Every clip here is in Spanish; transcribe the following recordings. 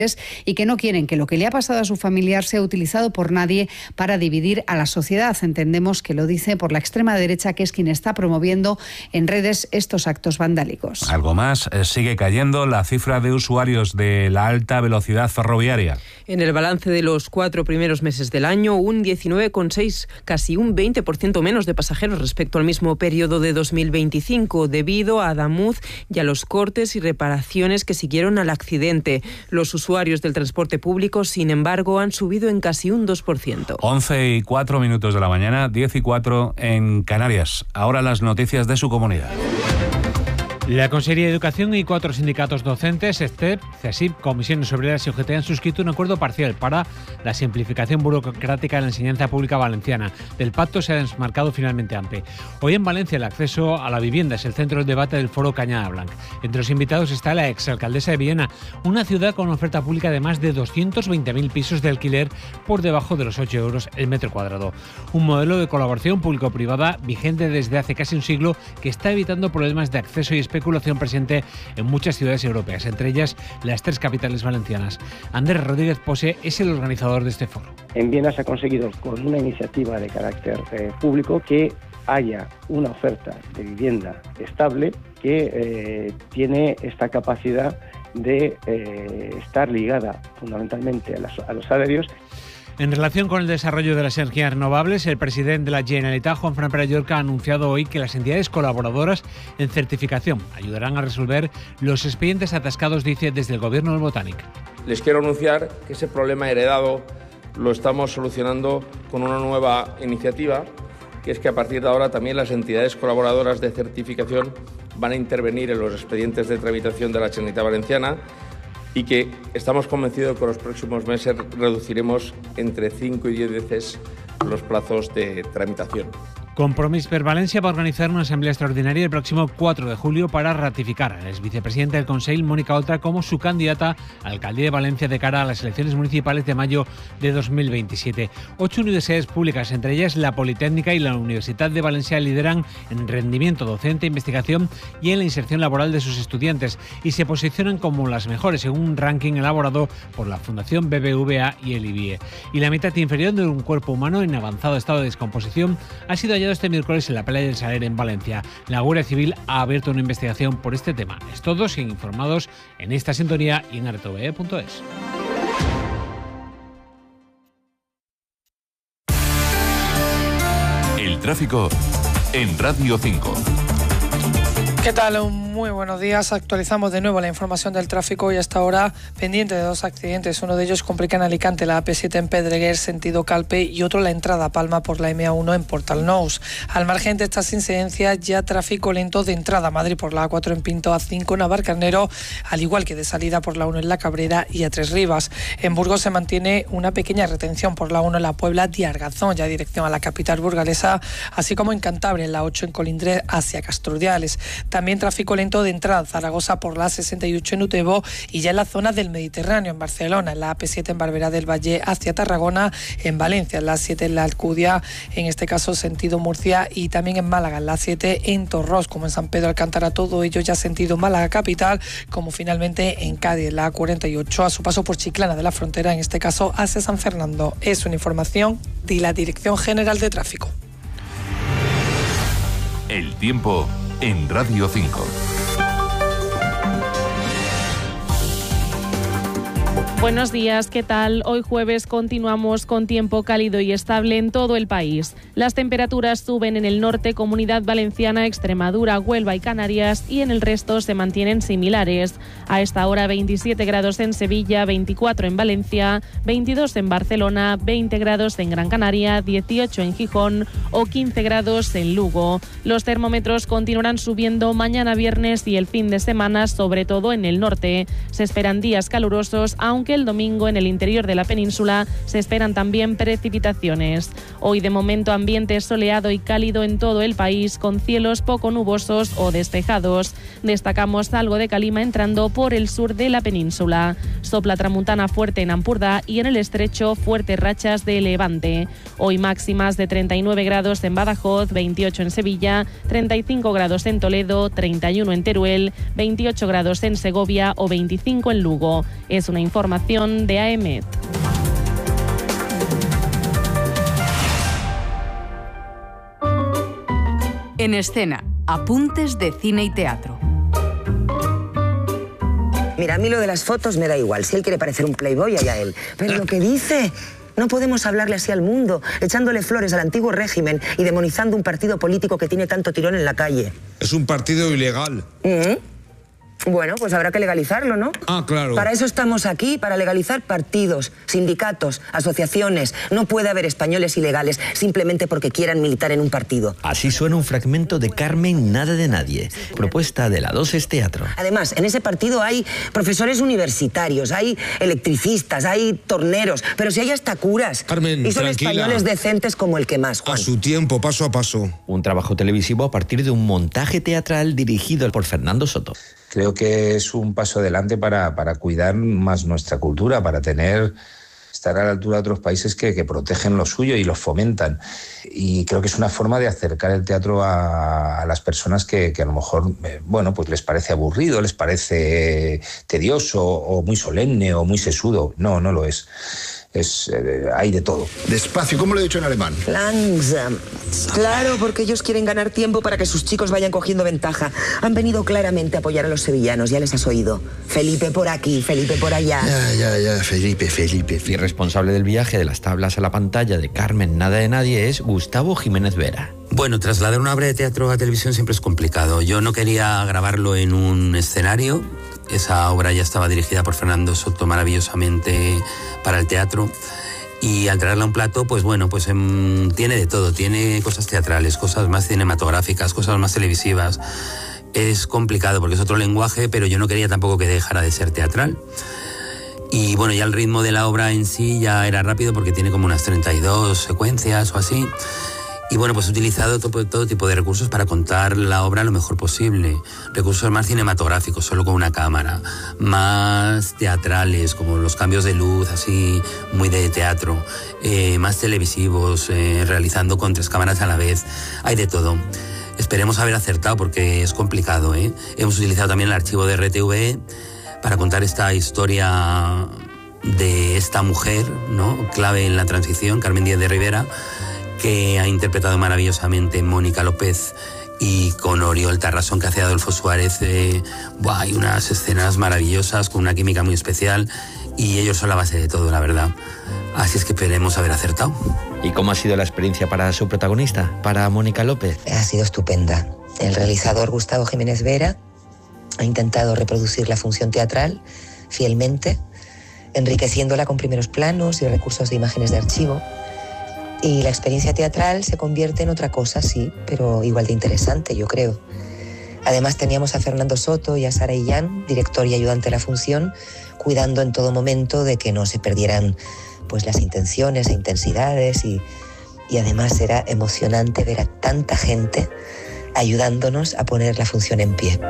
y que no quieren que lo que le ha pasado a su familiar sea utilizado por nadie para dividir a la sociedad. Entendemos que lo dice por la extrema derecha, que es quien está promoviendo en redes estos actos vandálicos. Algo más, sigue cayendo la cifra de usuarios de la alta velocidad ferroviaria. En el balance de los 4 primeros meses del año, un 19,6, casi un 20% menos de pasajeros respecto al mismo periodo de 2025, debido a Adamuz y a los cortes y reparaciones que siguieron al accidente. Los usuarios del transporte público, sin embargo, han subido en casi un 2%. 11:04 de la mañana, 10:04 en Canarias. Ahora las noticias de su comunidad. La Consejería de Educación y 4 sindicatos docentes, STEP, CESIP, Comisiones Obreras y UGT, han suscrito un acuerdo parcial para la simplificación burocrática en la enseñanza pública valenciana. Del pacto se ha desmarcado finalmente AMPE. Hoy en Valencia el acceso a la vivienda es el centro del debate del foro Cañada Blanc. Entre los invitados está la exalcaldesa de Villena, una ciudad con una oferta pública de más de 220.000 pisos de alquiler por debajo de los 8 euros el metro cuadrado. Un modelo de colaboración público-privada vigente desde hace casi un siglo que está evitando problemas de acceso y especulación presente en muchas ciudades europeas, entre ellas las 3 capitales valencianas. Andrés Rodríguez Pose es el organizador de este foro. En Viena se ha conseguido, con una iniciativa de carácter público, que haya una oferta de vivienda estable que tiene esta capacidad de estar ligada fundamentalmente a los salarios. En relación con el desarrollo de las energías renovables, el presidente de la Generalitat, Juanfran Perallorca, ha anunciado hoy que las entidades colaboradoras en certificación ayudarán a resolver los expedientes atascados, dice, desde el Gobierno del Botanic. Les quiero anunciar que ese problema heredado lo estamos solucionando con una nueva iniciativa, que es que a partir de ahora también las entidades colaboradoras de certificación van a intervenir en los expedientes de tramitación de la Generalitat Valenciana, y que estamos convencidos que en los próximos meses reduciremos entre 5 y 10 veces los plazos de tramitación. Compromís per Valencia va a organizar una asamblea extraordinaria el próximo 4 de julio para ratificar a la exvicepresidenta del Consell, Mónica Oltra, como su candidata a la alcaldía de Valencia de cara a las elecciones municipales de mayo de 2027. 8 universidades públicas, entre ellas la Politécnica y la Universidad de Valencia, lideran en rendimiento docente, investigación y en la inserción laboral de sus estudiantes y se posicionan como las mejores según un ranking elaborado por la Fundación BBVA y el IBIE. Y la mitad inferior de un cuerpo humano en avanzado estado de descomposición ha sido hallado este miércoles en la playa del Saler, en Valencia. La Guardia Civil ha abierto una investigación por este tema. Es todo, siguen informados en esta sintonía y en rtve.es. El tráfico en Radio 5. ¿Qué tal? Muy buenos días. Actualizamos de nuevo la información del tráfico y hasta ahora pendiente de 2 accidentes. Uno de ellos complica en Alicante, la AP7 en Pedreguer, sentido Calpe, y otro la entrada a Palma por la MA1 en Portalnous. Al margen de estas incidencias, ya tráfico lento de entrada a Madrid por la A4 en Pinto, A5 en Navarcarnero, al igual que de salida por la 1 en La Cabrera y a Tres Rivas. En Burgos se mantiene una pequeña retención por la 1 en La Puebla de Argazón, ya dirección a la capital burgalesa, así como en Cantabria, en la 8 en Colindres hacia Casturdiales. También tráfico lento de entrada a Zaragoza por la 68 en Utebo y ya en la zona del Mediterráneo en Barcelona, en la AP7 en Barberá del Valle hacia Tarragona, en Valencia, en la 7 en la Alcudia, en este caso sentido Murcia, y también en Málaga, en la 7 en Torros, como en San Pedro Alcántara, todo ello ya sentido Málaga capital, como finalmente en Cádiz, en la A48, a su paso por Chiclana de la Frontera, en este caso hacia San Fernando. Es una información de la Dirección General de Tráfico. El tiempo en Radio 5. Buenos días, ¿qué tal? Hoy jueves continuamos con tiempo cálido y estable en todo el país. Las temperaturas suben en el norte, Comunidad Valenciana, Extremadura, Huelva y Canarias, y en el resto se mantienen similares. A esta hora 27 grados en Sevilla, 24 en Valencia, 22 en Barcelona, 20 grados en Gran Canaria, 18 en Gijón o 15 grados en Lugo. Los termómetros continuarán subiendo mañana viernes y el fin de semana, sobre todo en el norte. Se esperan días calurosos, aunque el domingo en el interior de la península se esperan también precipitaciones. Hoy de momento ambiente soleado y cálido en todo el país, con cielos poco nubosos o despejados. Destacamos algo de calima entrando por el sur de la península. Sopla tramuntana fuerte en Ampurdá y en el estrecho fuertes rachas de levante. Hoy máximas de 39 grados en Badajoz, 28 en Sevilla, 35 grados en Toledo, 31 en Teruel, 28 grados en Segovia o 25 en Lugo. Es una información información de AEMET. En escena, apuntes de cine y teatro. Mira, a mí lo de las fotos me da igual. Si él quiere parecer un playboy, allá él. Pero lo que dice... No podemos hablarle así al mundo, echándole flores al antiguo régimen y demonizando un partido político que tiene tanto tirón en la calle. Es un partido ilegal. Bueno, pues habrá que legalizarlo, ¿no? Ah, claro. Para eso estamos aquí, para legalizar partidos, sindicatos, asociaciones. No puede haber españoles ilegales simplemente porque quieran militar en un partido. Así suena un fragmento de Carmen Nada de Nadie, propuesta de la Doses Teatro. Además, en ese partido hay profesores universitarios, hay electricistas, hay torneros, pero si hay hasta curas. Carmen, y son tranquila. españoles decentes como el que más, Juan. A su tiempo, paso a paso. Un trabajo televisivo a partir de un montaje teatral dirigido por Fernando Soto. Creo que es un paso adelante para cuidar más nuestra cultura, para estar a la altura de otros países que protegen lo suyo y lo fomentan. Y creo que es una forma de acercar el teatro a las personas que a lo mejor, pues les parece aburrido, les parece tedioso o muy solemne o muy sesudo. No, no lo es. Hay de todo. Despacio, ¿cómo lo he dicho en alemán? Langsam. Claro, porque ellos quieren ganar tiempo para que sus chicos vayan cogiendo ventaja. Han venido claramente a apoyar a los sevillanos, ya les has oído. Felipe por aquí, Felipe por allá. Ya, Felipe. Y responsable del viaje de las tablas a la pantalla de Carmen Nada de Nadie es Gustavo Jiménez Vera. Bueno, trasladar una obra de teatro a televisión siempre es complicado. Yo no quería grabarlo en un escenario. Esa obra ya estaba dirigida por Fernando Soto maravillosamente para el teatro. Y al traerla a un plato, tiene de todo. Tiene cosas teatrales, cosas más cinematográficas, cosas más televisivas. Es complicado porque es otro lenguaje, pero yo no quería tampoco que dejara de ser teatral. Y bueno, ya el ritmo de la obra en sí ya era rápido porque tiene como unas 32 secuencias o así. Y bueno, pues he utilizado todo tipo de recursos para contar la obra lo mejor posible. Recursos más cinematográficos, solo con una cámara. Más teatrales, como los cambios de luz, así, muy de teatro. Más televisivos, realizando con 3 cámaras a la vez. Hay de todo. Esperemos haber acertado porque es complicado, ¿eh? Hemos utilizado también el archivo de RTV para contar esta historia de esta mujer, ¿no? Clave en la transición, Carmen Díaz de Rivera, que ha interpretado maravillosamente Mónica López, y con Oriol Tarrasón, que hace Adolfo Suárez. Hay unas escenas maravillosas con una química muy especial y ellos son la base de todo, la verdad. Así es que esperemos haber acertado. ¿Y cómo ha sido la experiencia para su protagonista, para Mónica López? Ha sido estupenda. El realizador Gustavo Jiménez Vera ha intentado reproducir la función teatral fielmente, enriqueciéndola con primeros planos y recursos de imágenes de archivo. Y la experiencia teatral se convierte en otra cosa, sí, pero igual de interesante, yo creo. Además teníamos a Fernando Soto y a Sara Illán, director y ayudante de la función, cuidando en todo momento de que no se perdieran pues las intenciones e intensidades, y además era emocionante ver a tanta gente ayudándonos a poner la función en pie.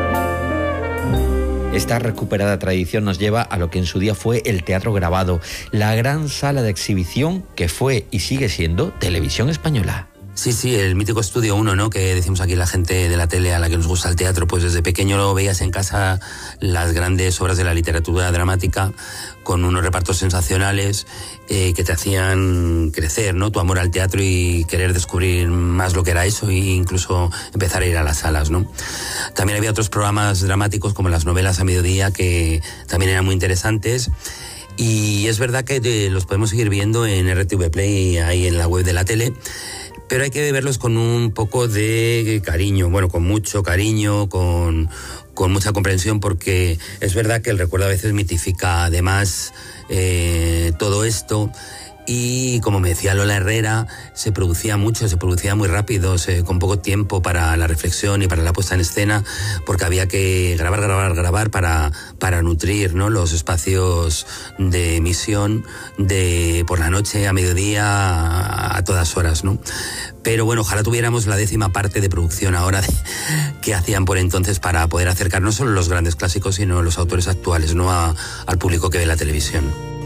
Esta recuperada tradición nos lleva a lo que en su día fue el teatro grabado, la gran sala de exhibición que fue y sigue siendo Televisión Española. Sí, el mítico Estudio 1, ¿no? Que decimos aquí la gente de la tele a la que nos gusta el teatro, pues desde pequeño lo veías en casa, las grandes obras de la literatura dramática, con unos repartos sensacionales que te hacían crecer, ¿no? Tu amor al teatro y querer descubrir más lo que era eso, e incluso empezar a ir a las salas, ¿no? También había otros programas dramáticos como las novelas a mediodía, que también eran muy interesantes. Y es verdad que los podemos seguir viendo en RTV Play, ahí en la web de la tele, pero hay que verlos con un poco de cariño, bueno, con mucho cariño, con mucha comprensión, porque es verdad que el recuerdo a veces mitifica además todo esto. Y como me decía Lola Herrera, se producía mucho, se producía muy rápido, con poco tiempo para la reflexión y para la puesta en escena, porque había que grabar para nutrir, ¿no? Los espacios de emisión de por la noche, a mediodía, a todas horas, ¿no? Pero bueno, ojalá tuviéramos la 10ª parte de producción ahora que hacían por entonces para poder acercar no solo los grandes clásicos, sino los autores actuales, ¿no? Al público que ve la televisión.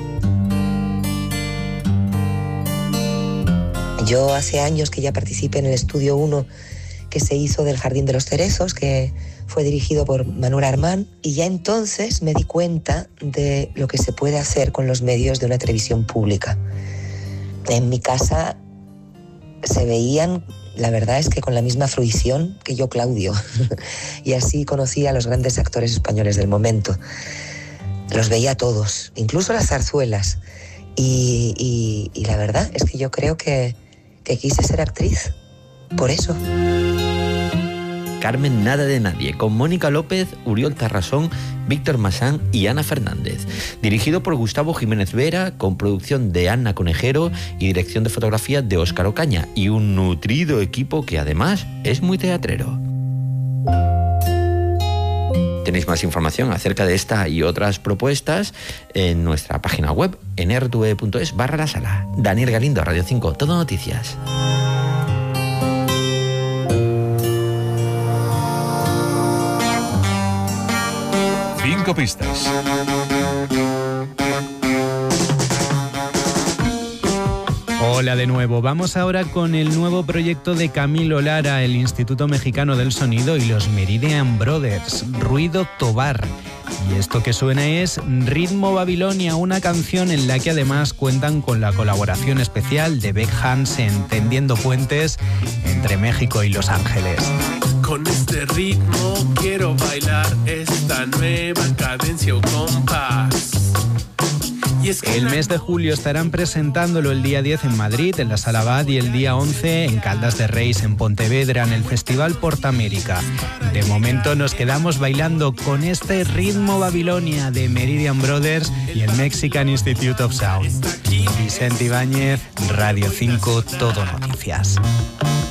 Yo hace años que ya participé en el Estudio 1 que se hizo del Jardín de los Cerezos, que Fue dirigido por Manuel Armán y ya entonces me di cuenta de lo que se puede hacer con los medios de una televisión pública. En mi casa se veían, la verdad es que con la misma fruición que yo, Claudio. Y así conocí a los grandes actores españoles del momento. Los veía a todos, incluso las zarzuelas. Y la verdad es que yo creo que quise ser actriz. Por eso. Carmen Nada de Nadie, con Mónica López, Uriol Tarrasón, Víctor Masán y Ana Fernández. Dirigido por Gustavo Jiménez Vera, con producción de Ana Conejero y dirección de fotografía de Óscar Ocaña, y un nutrido equipo que además es muy teatrero. Tenéis más información acerca de esta y otras propuestas en nuestra página web, en rtve.es/lasala. Daniel Galindo, Radio 5, Todo Noticias. Cinco pistas. Hola de nuevo, vamos ahora con el nuevo proyecto de Camilo Lara, el Instituto Mexicano del Sonido y los Meridian Brothers, Ruido Tobar. Y esto que suena es Ritmo Babilonia, una canción en la que además cuentan con la colaboración especial de Beck Hansen, tendiendo puentes entre México y Los Ángeles. Con este ritmo quiero bailar esta nueva cadencia o compás. El mes de julio estarán presentándolo el día 10 en Madrid, en la Sala Abad, y el día 11 en Caldas de Reis, en Pontevedra, en el Festival Portamérica. De momento nos quedamos bailando con este Ritmo Babilonia de Meridian Brothers y el Mexican Institute of Sound. Vicente Ibáñez, Radio 5, Todo Noticias.